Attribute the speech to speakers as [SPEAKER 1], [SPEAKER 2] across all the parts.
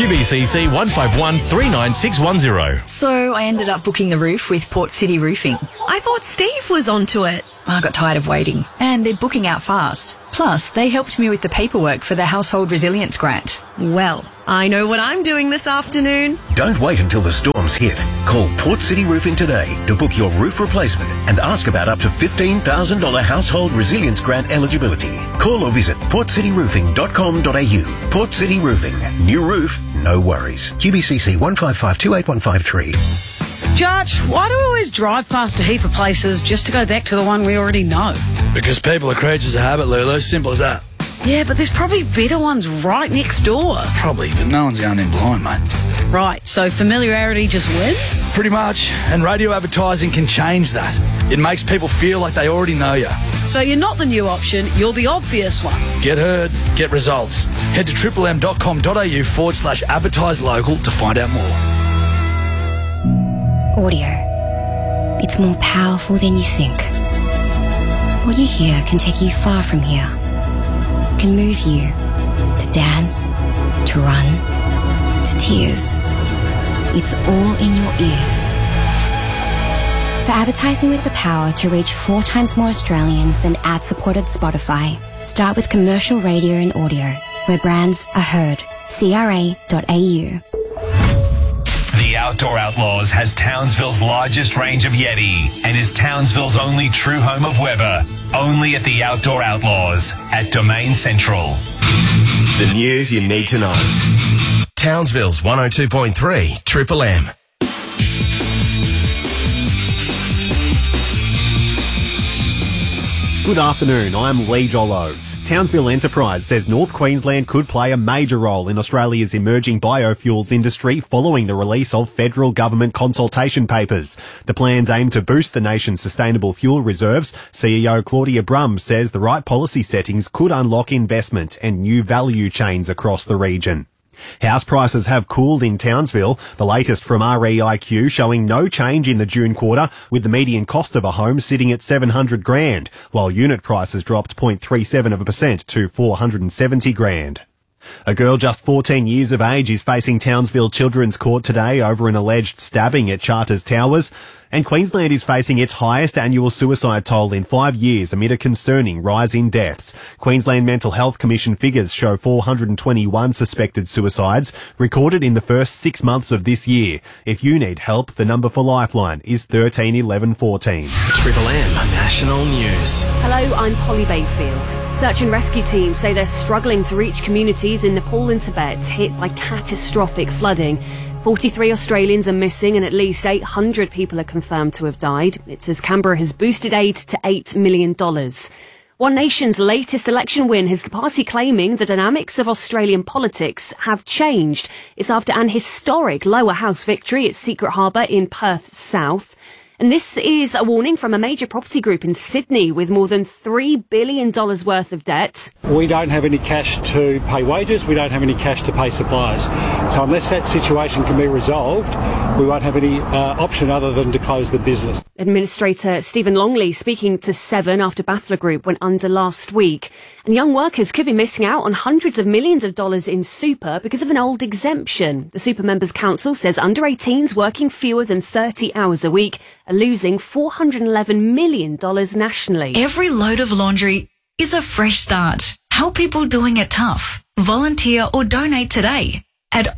[SPEAKER 1] QBCC 151 39610.
[SPEAKER 2] So I ended up booking the roof with Port City Roofing.
[SPEAKER 3] I thought Steve was onto it.
[SPEAKER 2] I got tired of waiting, and they're booking out fast. Plus, they helped me with the paperwork for the Household Resilience Grant.
[SPEAKER 3] Well, I know what I'm doing this afternoon.
[SPEAKER 4] Don't wait until the storms hit. Call Port City Roofing today to book your roof replacement and ask about up to $15,000 Household Resilience Grant eligibility. Call or visit portcityroofing.com.au. Port City Roofing. New roof, no worries. QBCC 155281553.
[SPEAKER 5] Judge, why do we always drive past a heap of places just to go back to the one we already know?
[SPEAKER 6] Because people are creatures of habit, Lulu. Simple as that.
[SPEAKER 5] Yeah, but there's probably better ones right next door.
[SPEAKER 6] Probably, but no one's going in blind, mate.
[SPEAKER 5] Right, so familiarity just wins?
[SPEAKER 6] Pretty much. And radio advertising can change that. It makes people feel like they already know you.
[SPEAKER 5] So you're not the new option, you're the obvious one.
[SPEAKER 6] Get heard, get results. Head to triplem.com.au/advertise local to find out more.
[SPEAKER 7] Audio. It's more powerful than you think. What you hear can take you far from here. Can move you to dance, to run, to tears. It's all in your ears. For advertising with the power to reach 4 times more Australians than ad-supported Spotify, start with commercial radio and audio, where brands are heard. CRA.au.
[SPEAKER 8] The Outdoor Outlaws has Townsville's largest range of Yeti and is Townsville's only true home of Weber. Only at the Outdoor Outlaws at Domain Central.
[SPEAKER 4] The news you need to know.
[SPEAKER 1] Townsville's 102.3 Triple M.
[SPEAKER 9] Good afternoon, I'm Lee Jollo. Townsville Enterprise says North Queensland could play a major role in Australia's emerging biofuels industry following the release of federal government consultation papers. The plans aim to boost the nation's sustainable fuel reserves. CEO Claudia Brum says the right policy settings could unlock investment and new value chains across the region. House prices have cooled in Townsville, the latest from REIQ showing no change in the June quarter, with the median cost of a home sitting at $700,000, while unit prices dropped 0.37% to $470,000. A girl just 14 years of age is facing Townsville Children's Court today over an alleged stabbing at Charters Towers. And Queensland is facing its highest annual suicide toll in 5 years amid a concerning rise in deaths. Queensland Mental Health Commission figures show 421 suspected suicides recorded in the first 6 months of this year. If you need help, the number for Lifeline is 13 11 14.
[SPEAKER 4] Triple M National News.
[SPEAKER 10] Hello, I'm Polly Bayfield. Search and rescue teams say they're struggling to reach communities in Nepal and Tibet hit by catastrophic flooding. 43 Australians are missing and at least 800 people are confirmed to have died. It says Canberra has boosted aid to $8 million. One Nation's latest election win has the party claiming the dynamics of Australian politics have changed. It's after an historic lower house victory at Secret Harbour in Perth South. And this is a warning from a major property group in Sydney with more than $3 billion worth of debt.
[SPEAKER 11] We don't have any cash to pay wages, we don't have any cash to pay suppliers. So unless that situation can be resolved, we won't have any option other than to close the business.
[SPEAKER 10] Administrator Stephen Longley speaking to Seven after Bathler Group went under last week. And young workers could be missing out on hundreds of millions of dollars in super because of an old exemption. The Super Members Council says under 18s working fewer than 30 hours a week are losing $411 million nationally.
[SPEAKER 12] Every load of laundry is a fresh start. Help people doing it tough. Volunteer or donate today at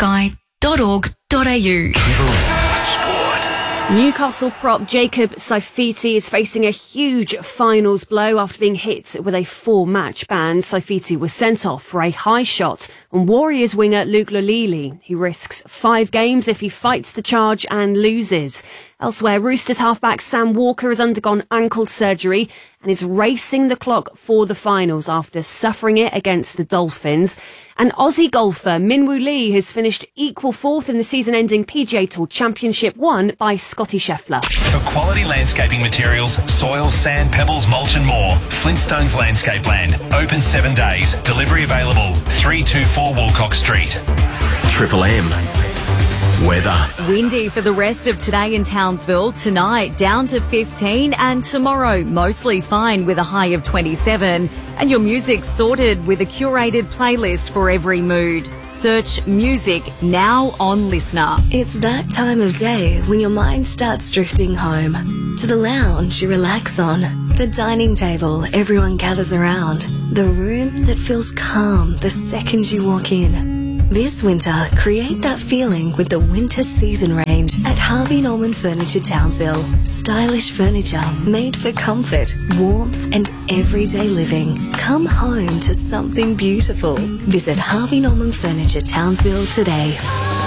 [SPEAKER 12] orangesky.org.au.
[SPEAKER 10] Newcastle prop Jacob Saifiti is facing a huge finals blow after being hit with a 4-match ban. Saifiti was sent off for a high shot on Warriors winger Luke Lolili. He risks 5 games if he fights the charge and loses. Elsewhere, Roosters halfback Sam Walker has undergone ankle surgery and is racing the clock for the finals after suffering it against the Dolphins. And Aussie golfer Minwoo Lee has finished equal 4th in the season-ending PGA Tour Championship, won by Scotty Scheffler.
[SPEAKER 8] For quality landscaping materials, soil, sand, pebbles, mulch and more, Flintstones Landscape Land. Open 7 days. Delivery available. 324 Walcock Street.
[SPEAKER 4] Triple M.
[SPEAKER 1] Weather.
[SPEAKER 13] Windy for the rest of today in Townsville. Tonight down to 15 and tomorrow mostly fine with a high of 27. And your music sorted with a curated playlist for every mood. Search music now on Listener.
[SPEAKER 14] It's that time of day when your mind starts drifting home. To the lounge you relax on. The dining table everyone gathers around. The room that feels calm the second you walk in. This winter, create that feeling with the winter season range at Harvey Norman Furniture Townsville. Stylish furniture made for comfort, warmth and everyday living. Come home to something beautiful. Visit Harvey Norman Furniture Townsville today.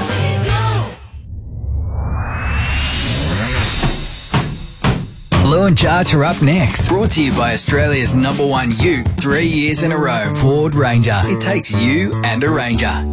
[SPEAKER 15] Blue and Charge are up next. Brought to you by Australia's #1 ute 3 years in a row. Ford Ranger. It takes you and a Ranger.